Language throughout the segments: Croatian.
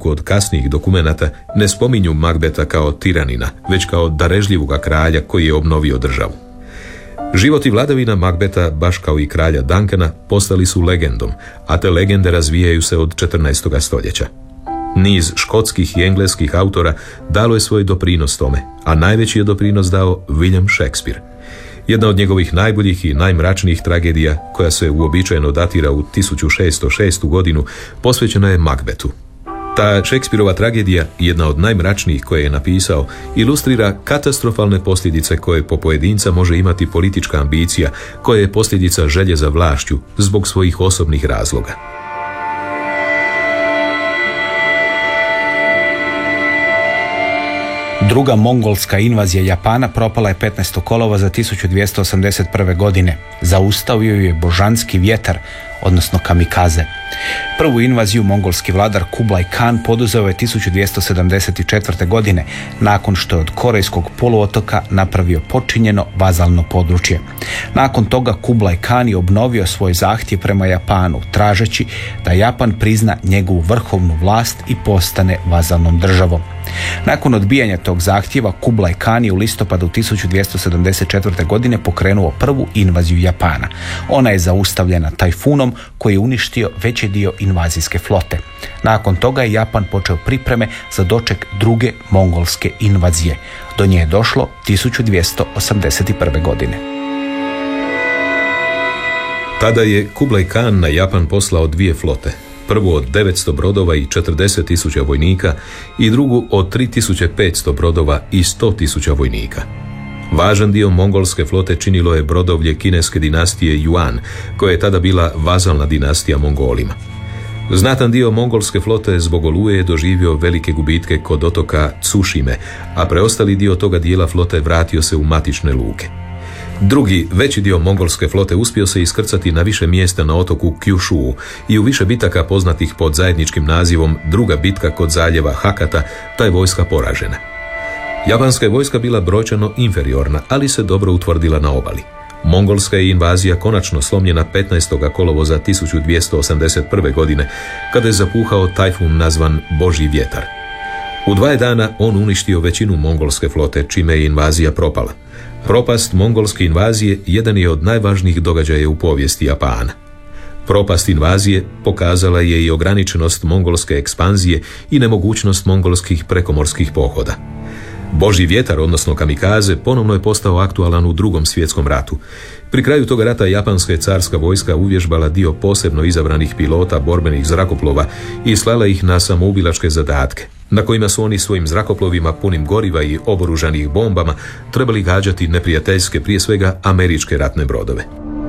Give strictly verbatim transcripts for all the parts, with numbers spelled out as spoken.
razliku od kasnijih dokumenata, ne spominju Macbeta kao tiranina, već kao darežljivoga kralja koji je obnovio državu. Život i vladavina Macbeta, baš kao i kralja Duncana, postali su legendom, a te legende razvijaju se od četrnaestog stoljeća. Niz škotskih i engleskih autora dalo je svoj doprinos tome, a najveći je doprinos dao William Shakespeare. Jedna od njegovih najboljih i najmračnijih tragedija, koja se uobičajeno datira u tisuću šessto šestu godinu, posvećena je Macbetu. Ta Shakespearova tragedija, jedna od najmračnijih koje je napisao, ilustrira katastrofalne posljedice koje po pojedinca može imati politička ambicija, koja je posljedica želje za vlašću zbog svojih osobnih razloga. Druga mongolska invazija Japana propala je petnaestog kolovoza tisuću dvjesto osamdeset prve. godine. Zaustavio ju je božanski vjetar, odnosno kamikaze. Prvu invaziju mongolski vladar Kublai Khan poduzeo je tisuću dvjesto sedamdeset četvrte. godine, nakon što je od Korejskog poluotoka napravio počinjeno vazalno područje. Nakon toga Kublai Khan je obnovio svoj zahtjev prema Japanu, tražeći da Japan prizna njegovu vrhovnu vlast i postane vazalnom državom. Nakon odbijanja tog zahtjeva, Kublai Khan je u listopadu tisuću dvjesto sedamdeset četvrte. godine pokrenuo prvu invaziju Japana. Ona je zaustavljena tajfunom koji je uništio veći dio invazijske flote. Nakon toga je Japan počeo pripreme za doček druge mongolske invazije. Do nje je došlo tisuću dvjesto osamdeset prve. godine. Tada je Kublai Khan na Japan poslao dvije flote. Prvu od devetsto brodova i četrdeset tisuća vojnika i drugu od tri tisuće petsto brodova i sto tisuća vojnika. Važan dio mongolske flote činilo je brodovlje kineske dinastije Yuan, koja je tada bila vazalna dinastija Mongolima. Znatan dio mongolske flote zbog oluje je doživio velike gubitke kod otoka Tsushime, a preostali dio toga dijela flote vratio se u matične luke. Drugi, veći dio mongolske flote uspio se iskrcati na više mjesta na otoku Kyushu i u više bitaka poznatih pod zajedničkim nazivom Druga bitka kod zaljeva Hakata, ta je vojska poražena. Japanska je vojska bila brojčano inferiorna, ali se dobro utvrdila na obali. Mongolska je invazija konačno slomljena petnaestog kolovoza tisuću dvjesto osamdeset prve. godine, kada je zapuhao tajfun nazvan Božji vjetar. U dva je dana on uništio većinu mongolske flote, čime je invazija propala. Propast mongolske invazije jedan je od najvažnijih događaja u povijesti Japana. Propast invazije pokazala je i ograničenost mongolske ekspanzije i nemogućnost mongolskih prekomorskih pohoda. Božji vjetar, odnosno kamikaze, ponovno je postao aktualan u Drugom svjetskom ratu. Pri kraju toga rata japanska je carska vojska uvježbala dio posebno izabranih pilota borbenih zrakoplova i slala ih na samoubilačke zadatke, na kojima su oni svojim zrakoplovima punim goriva i oboružanih bombama trebali gađati neprijateljske, prije svega američke ratne brodove.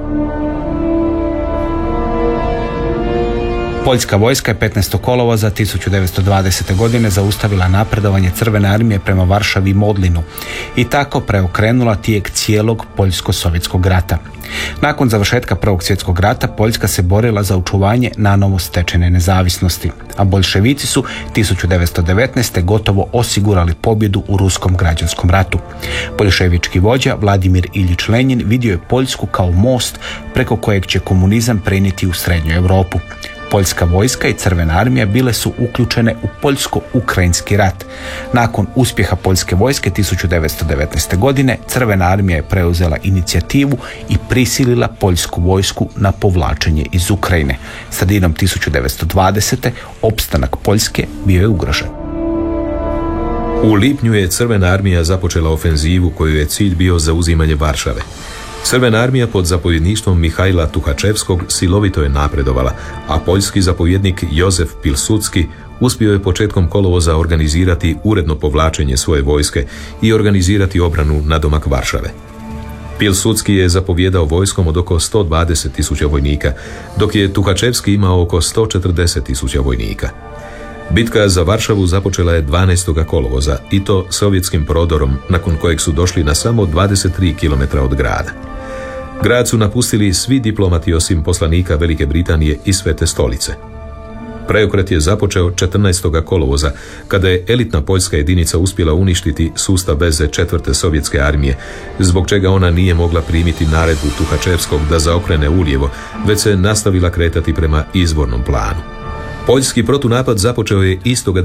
Poljska vojska je petnaestog kolovoza tisuću devetsto dvadesete. godine zaustavila napredovanje Crvene armije prema Varšavi i Modlinu i tako preokrenula tijek cijelog poljsko-sovjetskog rata. Nakon završetka Prvog svjetskog rata Poljska se borila za očuvanje nanovo stečene nezavisnosti, a boljševici su tisuću devetsto devetnaeste. gotovo osigurali pobjedu u Ruskom građanskom ratu. Boljševički vođa Vladimir Iljič Lenjin vidio je Poljsku kao most preko kojeg će komunizam prenijeti u Srednju Europu. Poljska vojska i Crvena armija bile su uključene u Poljsko-Ukrajinski rat. Nakon uspjeha Poljske vojske tisuću devetsto devetnaeste. godine Crvena armija je preuzela inicijativu i prisilila Poljsku vojsku na povlačenje iz Ukrajine. Sredinom tisuću devetsto dvadesete. opstanak Poljske bio je ugrožen. U lipnju je Crvena armija započela ofenzivu koju je cilj bio zauzimanje Varšave. Crvena armija pod zapovjedništvom Mihajla Tuhačevskog silovito je napredovala, a poljski zapovjednik Jozef Pilsudski uspio je početkom kolovoza organizirati uredno povlačenje svoje vojske i organizirati obranu nadomak Varšave. Pilsudski je zapovjedao vojskom od oko sto dvadeset tisuća vojnika, dok je Tuhačevski imao oko sto četrdeset tisuća vojnika. Bitka za Varšavu započela je dvanaestog kolovoza i to sovjetskim prodorom, nakon kojeg su došli na samo dvadeset tri kilometra od grada. Grad su napustili svi diplomati osim poslanika Velike Britanije i Svete stolice. Preokret je započeo četrnaestog kolovoza, kada je elitna poljska jedinica uspjela uništiti sustav veze četvrte sovjetske armije, zbog čega ona nije mogla primiti naredbu Tuhačevskog da zaokrene ulijevo, već se nastavila kretati prema izvornom planu. Poljski protunapad započeo je istoga